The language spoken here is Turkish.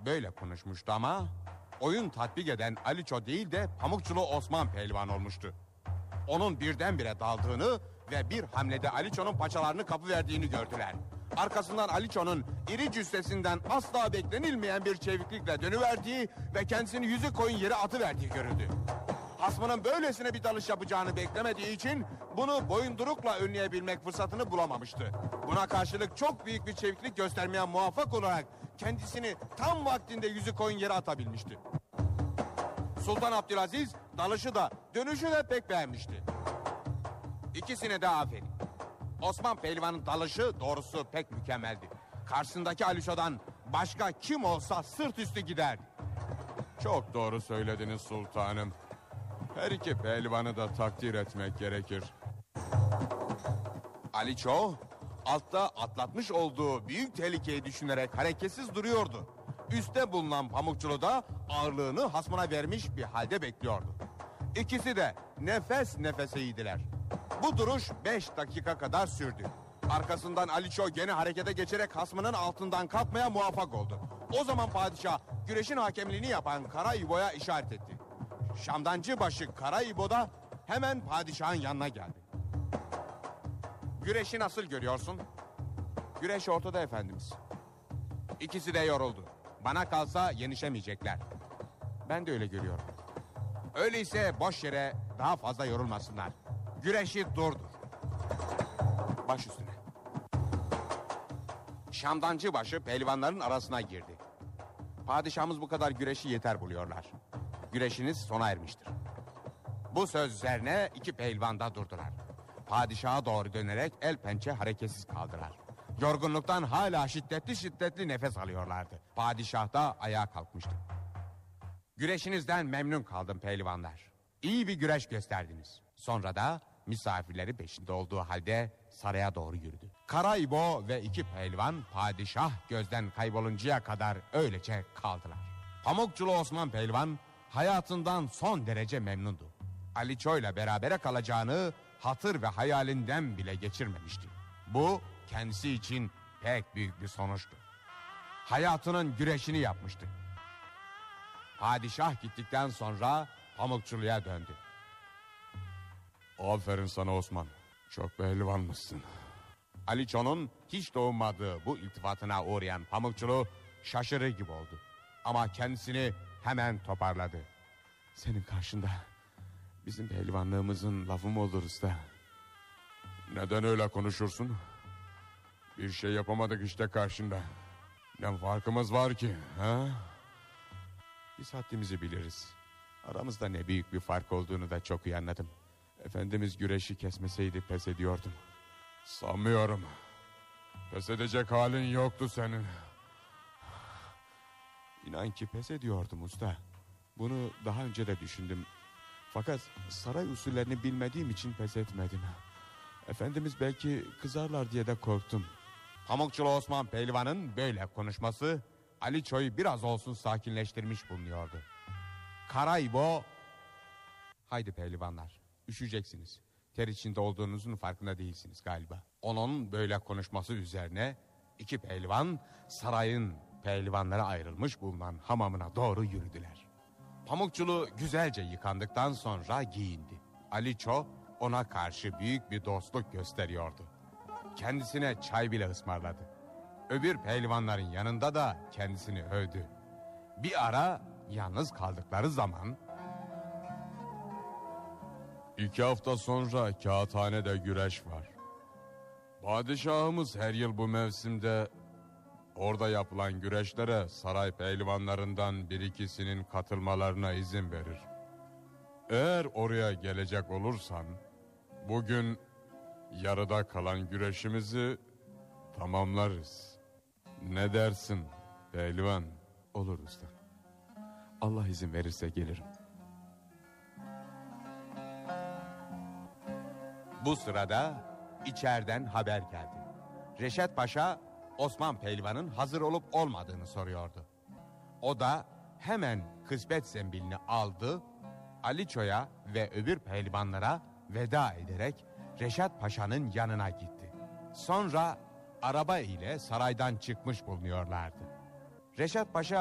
böyle konuşmuştu ama oyun tatbik eden Aliço değil de Pamukçulu Osman Pehlivan olmuştu. Onun birdenbire daldığını ve bir hamlede Aliço'nun paçalarını kapıverdiğini gördüler. Arkasından Aliço'nun iri cüssesinden asla beklenilmeyen bir çeviklikle dönüverdiği ve kendisini yüzü koyun yere atıverdiği görüldü. Hasmının böylesine bir dalış yapacağını beklemediği için bunu boyundurukla önleyebilmek fırsatını bulamamıştı. Buna karşılık çok büyük bir çeviklik göstermeye muvaffak olarak kendisini tam vaktinde yüzü koyun yere atabilmişti. Sultan Abdülaziz dalışı da dönüşü de pek beğenmişti. İkisine de aferin. Osman Pehlivan'ın dalışı doğrusu pek mükemmeldi. Karşısındaki Aliço'dan başka kim olsa sırt üstü giderdi. Çok doğru söylediniz sultanım. Her iki pehlivanı da takdir etmek gerekir. Aliço altta atlatmış olduğu büyük tehlikeyi düşünerek hareketsiz duruyordu. Üste bulunan Pamukçulu da ağırlığını hasmına vermiş bir halde bekliyordu. İkisi de nefes nefeseydiler. Bu duruş 5 dakika kadar sürdü. Arkasından Aliço gene harekete geçerek hasmının altından kalkmaya muvaffak oldu. O zaman padişah güreşin hakemliğini yapan Kara İbo'ya işaret etti. Şamdancı başı Kara İbo da hemen padişahın yanına geldi. Güreşi nasıl görüyorsun? Güreş ortada efendimiz. İkisi de yoruldu. Bana kalsa yenişemeyecekler. Ben de öyle görüyorum. Öyleyse boş yere daha fazla yorulmasınlar. Güreşi durdur. Baş üstüne. Şamdancı başı pehlivanların arasına girdi. Padişahımız bu kadar güreşi yeter buluyorlar. Güreşiniz sona ermiştir. Bu söz üzerine iki pehlivan da durdular. Padişaha doğru dönerek el pençe hareketsiz kaldılar. Yorgunluktan hala şiddetli nefes alıyorlardı. Padişah da ayağa kalkmıştı. Güreşinizden memnun kaldım pehlivanlar. İyi bir güreş gösterdiniz. Sonra da misafirleri peşinde olduğu halde saraya doğru yürüdü. Kara İbo ve iki pehlivan padişah gözden kayboluncaya kadar öylece kaldılar. Pamukçulu Osman Pehlivan hayatından son derece memnundu. Aliço ile berabere kalacağını hatır ve hayalinden bile geçirmemişti. Bu kendisi için pek büyük bir sonuçtu. Hayatının güreşini yapmıştı. Padişah gittikten sonra Pamukçulu'ya döndü. Aferin sana Osman. Çok pehlivanmışsın. Aliço'nun hiç doğmadığı bu iltifatına uğrayan Pamukçulu şaşırır gibi oldu. Ama kendisini hemen toparladı. Senin karşında bizim pehlivanlığımızın lafı mı olur usta? Neden öyle konuşursun? Bir şey yapamadık işte karşında. Ne farkımız var ki? Ha? Biz haddimizi biliriz. Aramızda ne büyük bir fark olduğunu da çok iyi anladım. Efendimiz güreşi kesmeseydi pes ediyordum. Sanmıyorum. Pes edecek halin yoktu senin. İnan ki pes ediyordum usta. Bunu daha önce de düşündüm. Fakat saray usullerini bilmediğim için pes etmedim. Efendimiz belki kızarlar diye de korktum. Pamukçulu Osman Pehlivan'ın böyle konuşması Aliço'yu biraz olsun sakinleştirmiş bulunuyordu. Kara İbo, haydi pehlivanlar, üşüyeceksiniz. Ter içinde olduğunuzun farkında değilsiniz galiba. Onun böyle konuşması üzerine iki pehlivan sarayın pehlivanlara ayrılmış bulunan hamamına doğru yürüdüler. Pamukçulu güzelce yıkandıktan sonra giyindi. Aliço ona karşı büyük bir dostluk gösteriyordu. Kendisine çay bile ısmarladı. Öbür pehlivanların yanında da kendisini övdü. Bir ara yalnız kaldıkları zaman... 2 hafta sonra Kağıthane'de güreş var. Padişahımız her yıl bu mevsimde orada yapılan güreşlere saray pehlivanlarından bir ikisinin katılmalarına izin verir. Eğer oraya gelecek olursan bugün yarıda kalan güreşimizi tamamlarız. Ne dersin pehlivan? Olur usta. Allah izin verirse gelirim. Bu sırada içeriden haber geldi. Reşat Paşa Osman Pehlivan'ın hazır olup olmadığını soruyordu. O da hemen kısmet zembilini aldı, Aliço'ya ve öbür pehlivanlara veda ederek Reşat Paşa'nın yanına gitti. Sonra araba ile saraydan çıkmış bulunuyorlardı. Reşat Paşa